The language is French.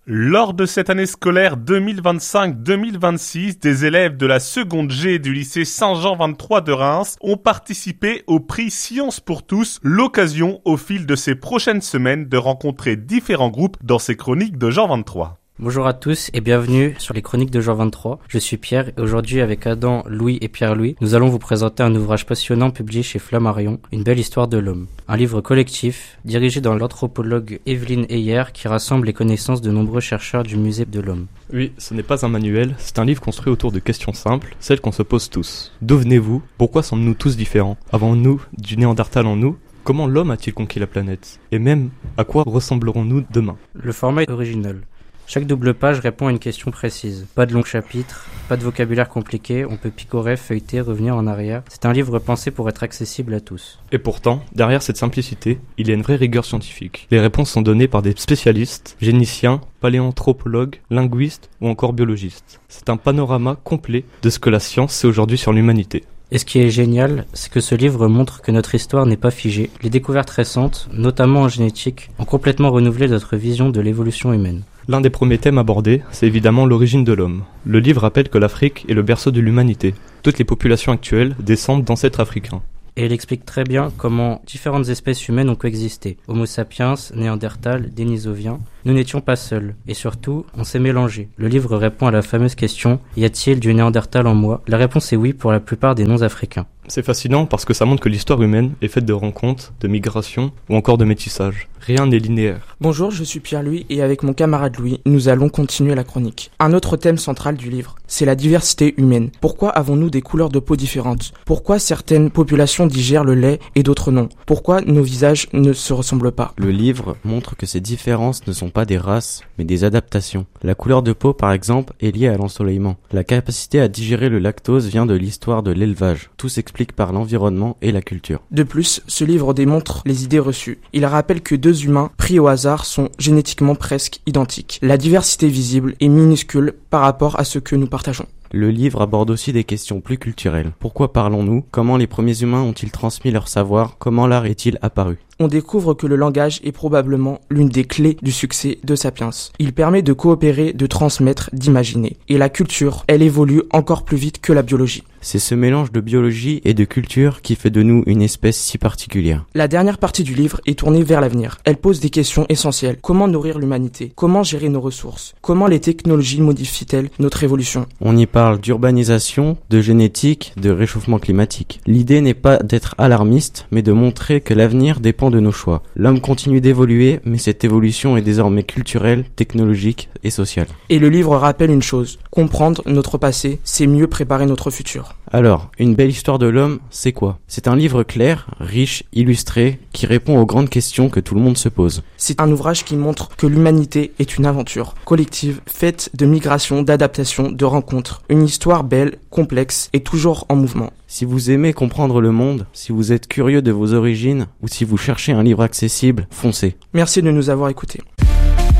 Lors de cette année scolaire 2025-2026, des élèves de la seconde G du lycée Saint-Jean 23 de Reims ont participé au prix Sciences pour tous, l'occasion au fil de ces prochaines semaines de rencontrer différents groupes dans ces chroniques de Jean 23. Bonjour à tous et bienvenue sur les chroniques de Jean 23. Je suis Pierre et aujourd'hui avec Adam, Louis et Pierre-Louis, nous allons vous présenter un ouvrage passionnant publié chez Flammarion, Une belle histoire de l'homme. Un livre collectif dirigé par l'anthropologue Evelyne Heyer qui rassemble les connaissances de nombreux chercheurs du musée de l'homme. Oui, ce n'est pas un manuel, c'est un livre construit autour de questions simples, celles qu'on se pose tous. D'où venez-vous ? Pourquoi sommes-nous tous différents ? Avons-nous du Néandertal en nous ? Comment l'homme a-t-il conquis la planète ? Et même, à quoi ressemblerons-nous demain ? Le format est original. Chaque double page répond à une question précise. Pas de longs chapitres, pas de vocabulaire compliqué, on peut picorer, feuilleter, revenir en arrière. C'est un livre pensé pour être accessible à tous. Et pourtant, derrière cette simplicité, il y a une vraie rigueur scientifique. Les réponses sont données par des spécialistes, géniciens, paléanthropologues, linguistes ou encore biologistes. C'est un panorama complet de ce que la science sait aujourd'hui sur l'humanité. Et ce qui est génial, c'est que ce livre montre que notre histoire n'est pas figée. Les découvertes récentes, notamment en génétique, ont complètement renouvelé notre vision de l'évolution humaine. L'un des premiers thèmes abordés, c'est évidemment l'origine de l'homme. Le livre rappelle que l'Afrique est le berceau de l'humanité. Toutes les populations actuelles descendent d'ancêtres africains. Et il explique très bien comment différentes espèces humaines ont coexisté. Homo sapiens, Néandertal, Denisoviens. Nous n'étions pas seuls. Et surtout, on s'est mélangés. Le livre répond à la fameuse question « Y a-t-il du Néandertal en moi ?» La réponse est oui pour la plupart des non-africains. C'est fascinant parce que ça montre que l'histoire humaine est faite de rencontres, de migrations ou encore de métissage. Rien n'est linéaire. Bonjour, je suis Pierre-Louis et avec mon camarade Louis, nous allons continuer la chronique. Un autre thème central du livre, c'est la diversité humaine. Pourquoi avons-nous des couleurs de peau différentes ? Pourquoi certaines populations digèrent le lait et d'autres non ? Pourquoi nos visages ne se ressemblent pas ? Le livre montre que ces différences ne sont pas des races, mais des adaptations. La couleur de peau, par exemple, est liée à l'ensoleillement. La capacité à digérer le lactose vient de l'histoire de l'élevage. Tout s'explique par l'environnement et la culture. De plus, ce livre démontre les idées reçues. Il rappelle que deux humains pris au hasard sont génétiquement presque identiques. La diversité visible est minuscule par rapport à ce que nous partageons. Le livre aborde aussi des questions plus culturelles. Pourquoi parlons-nous ? Comment les premiers humains ont-ils transmis leur savoir ? Comment l'art est-il apparu ? On découvre que le langage est probablement l'une des clés du succès de Sapiens. Il permet de coopérer, de transmettre, d'imaginer. Et la culture, elle évolue encore plus vite que la biologie. C'est ce mélange de biologie et de culture qui fait de nous une espèce si particulière. La dernière partie du livre est tournée vers l'avenir. Elle pose des questions essentielles. Comment nourrir l'humanité ? Comment gérer nos ressources ? Comment les technologies modifient-elles notre évolution ? On y parle d'urbanisation, de génétique, de réchauffement climatique. L'idée n'est pas d'être alarmiste, mais de montrer que l'avenir dépend de nos choix. L'homme continue d'évoluer, mais cette évolution est désormais culturelle, technologique et sociale. Et le livre rappelle une chose, comprendre notre passé, c'est mieux préparer notre futur. Alors, Une belle histoire de l'homme, c'est quoi ? C'est un livre clair, riche, illustré, qui répond aux grandes questions que tout le monde se pose. C'est un ouvrage qui montre que l'humanité est une aventure collective, faite de migration, d'adaptation, de rencontres. Une histoire belle, complexe et toujours en mouvement. Si vous aimez comprendre le monde, si vous êtes curieux de vos origines, ou si vous cherchez un livre accessible, foncez. Merci de nous avoir écoutés.